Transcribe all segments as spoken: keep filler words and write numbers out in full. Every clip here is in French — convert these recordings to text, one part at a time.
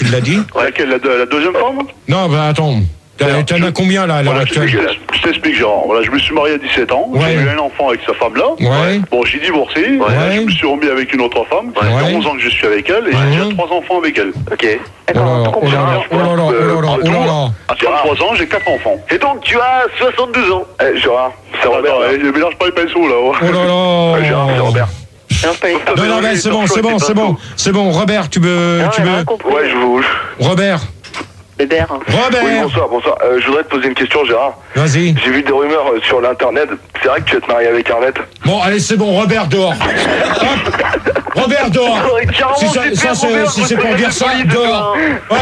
l'as dit. Ouais, laquelle, la, la deuxième femme? Non, bah attends. T'en as combien là à l'heure Voilà, je actuelle? t'explique, je t'explique, Gérard. Voilà, je me suis marié à dix-sept ans, Ouais. j'ai eu un enfant avec sa femme-là. Ouais. Bon, j'ai divorcé, Ouais. je me suis remis avec une autre femme. Ça Ouais. fait onze ans que je suis avec elle et Ouais. j'ai déjà trois enfants avec elle. Ok. Oh là là, oh là là, oh là là, oh là là, oh là là. À trente-trois ans, j'ai quatre enfants. Et donc, tu as soixante-douze ans. Eh, Gérard, c'est Ah, Robert. non, là. eh, je mélange pas les pinceaux là. Oh là Ouais, Gérard, c'est là. Robert. Non, non, mais c'est bon, c'est bon, c'est bon. C'est bon, Robert, tu veux. Tu veux... Ouais, je vous. Robert. Bébert. Robert. Oui, bonsoir, bonsoir. Euh, je voudrais te poser une question, Gérard. Vas-y. J'ai vu des rumeurs euh, sur l'internet. C'est vrai que tu vas te marier avec Arlette? Bon, allez, c'est bon, Robert dehors. Hop. Robert dehors. Si ça, ça, c'est, si c'est pour dire ça, dehors. Hop.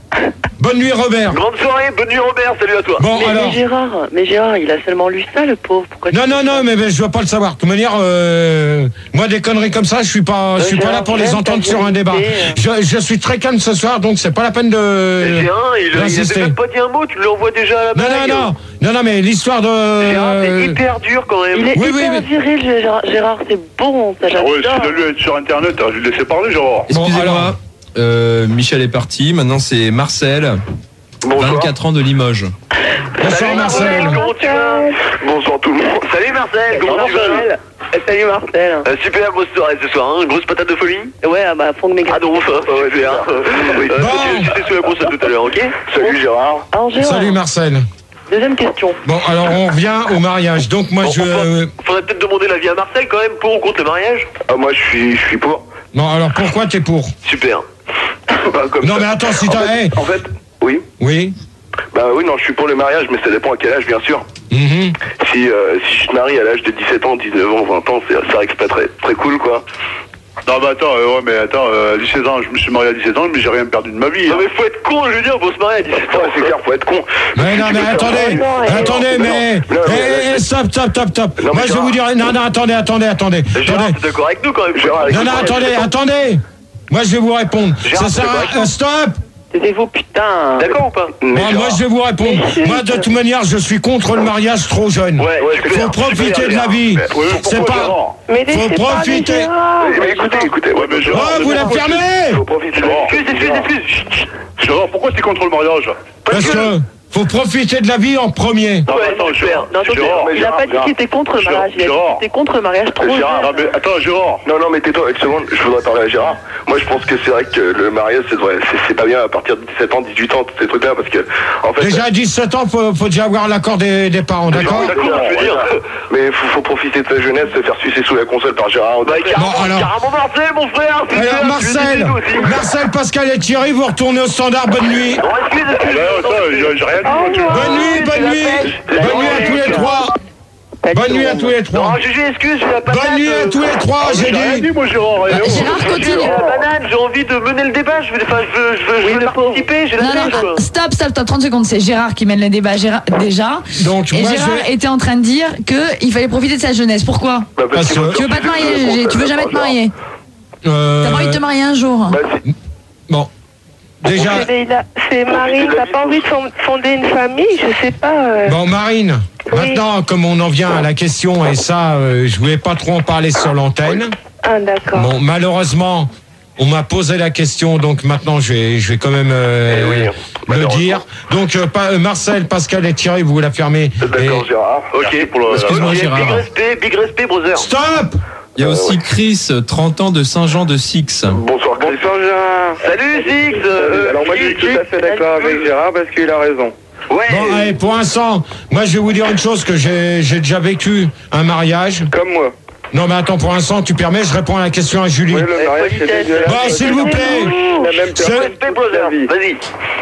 Bonne nuit, Robert. Grande soirée, bonne nuit Robert, salut à toi. Bon, Mais, alors. mais Gérard, mais Gérard, il a seulement lu ça, le pauvre. Pourquoi tu Non, dis non, ça non, mais, mais je veux pas le savoir. De toute manière, euh, moi, des conneries comme ça, je suis pas, je suis pas là pour les entendre sur un débat. Je, je suis très calme ce soir, donc c'est pas la peine de. G un, il, il d'insister. avait même pas dit un mot, tu lui envoies déjà à la Non, blague. non, non, non, non, mais l'histoire de. Gérard, c'est hyper dur quand même. Il est Oui, hyper oui, mais- viril, Gérard, Gérard, c'est bon, ça Ah ouais, j'adore. si de lui être sur internet, je vais laisser parler, Gérard. Bon, Excusez-moi, alors. euh, Michel est parti. Maintenant, c'est Marcel, Bonsoir. vingt-quatre ans de Limoges. Bonsoir, Marcel. Comment tu vas? Bonsoir tout le monde. Salut Marcel, comment tu vas? Eh, Salut Marcel. Euh, Super, grosse soirée ce soir, hein. Grosse patate de folie. Ouais, ah bah, fond de mes Ah non, ça, ouais, super. Oui. Euh, Bon. J'étais sur la brosse tout à l'heure, ok? Salut Gérard. Alors, Gérard, Salut, Marcel. deuxième question. Bon, alors on revient au mariage. Donc, moi, Bon, je. enfin, faudrait peut-être demander l'avis à Marcel quand même, pour ou contre le mariage. Ah, moi je suis, je suis pour. Bon, alors pourquoi t'es pour? Super. Bah, comme Non, ça. mais attends, si en t'as. fait, Hey. en fait, oui. Oui. Bah oui, non, je suis pour le mariage, mais ça dépend à quel âge, bien sûr. Mhm. Si, euh, si je te marie à l'âge de dix-sept ans, dix-neuf ans, vingt ans, c'est c'est vrai que c'est pas très, très cool, quoi. Non, mais attends, euh, ouais, mais attends, euh, à dix-sept ans, je me suis marié à dix-sept ans, mais j'ai rien perdu de ma vie. Non hein. mais faut être con, je veux dire, faut se marier à dix-sept ans. Ouais, c'est clair, faut être con. Mais non, mais attendez, non, non, attendez, non, mais. non, non, Eh, eh, stop, stop, stop, stop. Non, mais Moi, je vais Gérard. vous dire. Non, non, attendez, attendez, attendez. Gérard, Attendez. t'es d'accord avec nous quand même? Gérard, Non, non, attendez, attendez. Moi, je vais vous répondre. Gérard, Ça sert c'est à. correct. euh, Stop. Taisez-vous, putain. D'accord ou pas? Mais Moi, moi, Gérard, je vais vous répondre. Mais Moi, de toute manière, je suis contre le mariage trop jeune. Ouais, ouais, c'est Faut clair. profiter de la vie. Ouais, mais C'est pourquoi, pas. Gérard Mais laissez Faut parler, profiter. Gérard. Mais écoutez, écoutez, ouais, mais Oh, Gérard, vous la fermez. faut profiter. Gérard, Excuse, excuse, excuse. Chut, chut. Gérard, pourquoi t'es contre le mariage? Parce que faut profiter de la vie en premier. Non, Ouais, mais attends, super. Gérard. Non, attendez, Gérard, il a pas dit qu'il était contre le Gérard, mariage, il a dit Gérard. qu'il était contre le mariage trop jeune. Gérard, Non, mais attends, Gérard. Non, non, mais tais-toi une seconde, je voudrais parler à Gérard. Moi, je pense que c'est vrai que le mariage, c'est vrai, c'est- c'est pas bien à partir de dix-sept ans, dix-huit ans, tous ces trucs-là, parce que, en fait. Déjà à dix-sept ans, faut, faut déjà avoir l'accord des, des parents, d'accord? D'accord, je veux dire. Mais faut, faut profiter de sa jeunesse, se faire sucer sous la console par Gérard. Bah, carrément, Bon, alors- carrément Marcel, mon frère. super, Alors je lui Marcel, dis nous aussi. Marcel, Pascal et Thierry, vous retournez au standard, bonne nuit. Bon, excuse, Ah, excuse. ben, attends, j'ai j'ai rien dit, moi, tu vois. Bonne nuit, bonne nuit. Bonne nuit à tous les trois. Bonne nuit à tous les Non, trois. Gégé, excuse, j'ai la patate. Bonne nuit à tous les trois, j'ai J'ai rien dit. dit, moi, Gérard. eh, oh. Gérard, J'ai continue. la banane, j'ai envie de mener le débat, je veux, enfin, je veux, je veux, je Oui, veux le pauvre. participer, j'ai la Non, pêche, non, quoi. stop, stop, stop, trente secondes. C'est Gérard qui mène le débat Gérard, déjà. Donc Et moi Gérard je. était en train de dire qu'il fallait profiter de sa jeunesse. Pourquoi? Bah, Parce qu'il que- faut Tu veux pas te marier, sortir Gégé? de Tu veux jamais te Gérard. marier? euh, T'as pas envie de te marier un jour? Bah, c'est- Bon. Déjà. Mais il a- C'est Marie, t'as pas envie de fond- fonder une famille, je sais pas. euh. Bon, Marine. Oui. Maintenant, comme on en vient à la question, et ça, euh, je voulais pas trop en parler sur l'antenne. Ah, d'accord. Bon, malheureusement, on m'a posé la question, donc maintenant je vais, je vais quand même euh, Eh oui, le malheureusement. dire. Donc, euh, pa- euh, Marcel, Pascal et Thierry, vous la fermez. D'accord, Et- Gérard. Ok, pour le- Excuse-moi, Ok, Gérard. big respect, big respect, brother. Stop. Il y a aussi Chris, trente ans de Saint-Jean de Six. Bonsoir, Chris. Bonsoir Gérard. Salut, Six. euh, Alors moi je suis tout à fait d'accord avec Gérard parce qu'il a raison. Ouais. Bon, allez, pour l'instant, moi je vais vous dire une chose, que j'ai j'ai déjà vécu un mariage. Comme moi. Non mais attends, pour l'instant, tu permets, je réponds à la question à Julie. Oui, le mariage c'est dégueulasse. Bon, s'il vous plaît, La même C'est- personne. Respect, brother. Vas-y.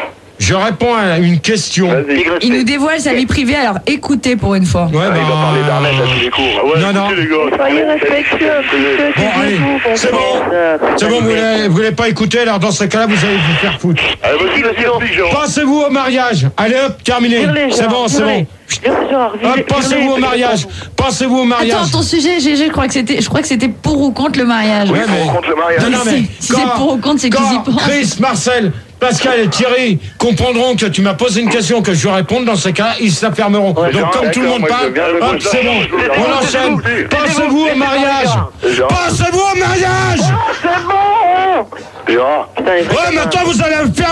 je réponds à une question. Vas-y. Big respect. Il nous dévoile sa vie privée, alors écoutez pour une fois. Ouais, Ah, il va bah, parler d'Arlette à tous les coups. Ah ouais, Non, non. écoutez, les gars. Soyez respectueux un petit peu, Bon, allez, taisez-vous, bon c'est bon. frère. C'est bon, vous voulez, vous voulez pas écouter, alors dans ce cas-là, vous allez vous faire foutre. Allez, vas-y, vas-y, explique, Gérard. Pensez-vous au mariage. Allez hop, terminé. Vire-les, C'est Gérard, bon, c'est vire-les. bon. Vire- Gérard, vire- Hop, vire-les, pensez-vous au vire-les. mariage. Pensez-vous au mariage. Attends, ton sujet, Gégé, je crois que c'était, je crois que c'était pour ou contre le mariage. Ouais, Oui, mais- contre le mariage. Non, non, mais Si- si c'est pour ou contre, c'est qu'ils y quand pensent. Chris, Marcel, Pascal et Thierry comprendront que tu m'as posé une question que je vais répondre, dans ces cas, ils se la fermeront. Donc, Gérard, comme tout le d'accord, monde moi, je parle, veux bien le hop, voter. c'est bon. On enchaîne. Pensez-vous au mariage. Gérard. Pensez-vous au mariage. Gérard. Putain, les Ouais, maintenant, vous allez me faire